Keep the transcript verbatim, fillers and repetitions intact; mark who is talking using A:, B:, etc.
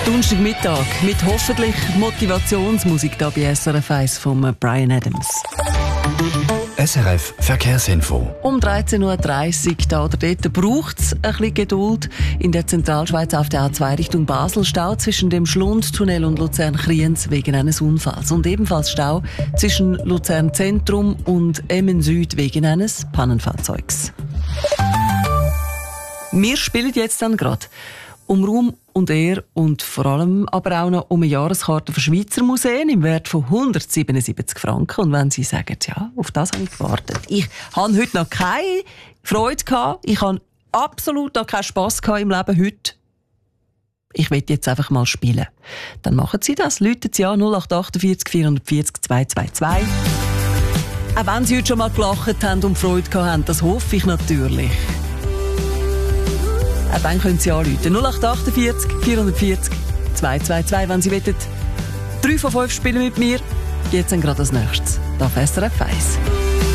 A: Donnerstagmittag mit hoffentlich Motivationsmusik da bei S R F eins von Bryan Adams.
B: S R F Verkehrsinfo.
A: Um dreizehn Uhr dreißig da oder dort braucht es ein bisschen Geduld. In der Zentralschweiz auf der A zwei Richtung Basel Stau zwischen dem Schlundtunnel und Luzern-Kriens wegen eines Unfalls. Und ebenfalls Stau zwischen Luzern Zentrum und Emmen Süd wegen eines Pannenfahrzeugs. Wir spielen jetzt dann gerade um Ruhm und Ehre und vor allem aber auch noch um eine Jahreskarte für Schweizer Museen im Wert von hundertsiebenundsiebzig Franken. Und wenn Sie sagen, ja, auf das habe ich gewartet. Ich habe heute noch keine Freude gehabt. Ich habe absolut noch keinen Spass gehabt im Leben heute. Ich will jetzt einfach mal spielen. Dann machen Sie das. Läuten Sie an null acht acht vier vier vier null zwei zwei zwei. Auch wenn Sie heute schon mal gelacht haben und Freude gehabt haben, das hoffe ich natürlich. Auch dann können Sie anrufen. null acht acht vier vier vier zwei zwei zwei, wenn Sie wollen. drei von fünf spielen mit mir. Jetzt dann gerade als nächstes. Da auf S R F eins.